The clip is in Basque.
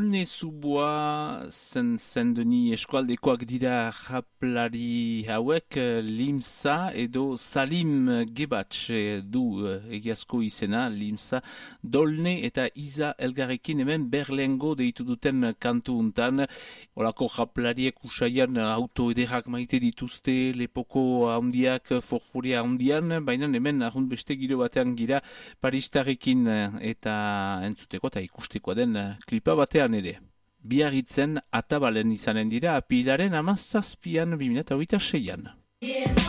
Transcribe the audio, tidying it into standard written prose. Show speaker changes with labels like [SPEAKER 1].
[SPEAKER 1] Dolne Zuboa Saint-Denis eskualdekoak dira raplari hauek, Limsa edo Salim Gebatx du egiazko izena, Limsa. Dolne eta Iza elgarrekin hemen Berlengo deitu duten kantu untan. Olako raplariek usaian auto ederrak maite dituzte, lepoko handiak, forfuria handian, baina hemen arrunt beste giro batean gira Paristarekin eta entzuteko eta ikusteko den klipa batean ere. Biarritzen Atabalen izanen dira apilaren 17an 2026an.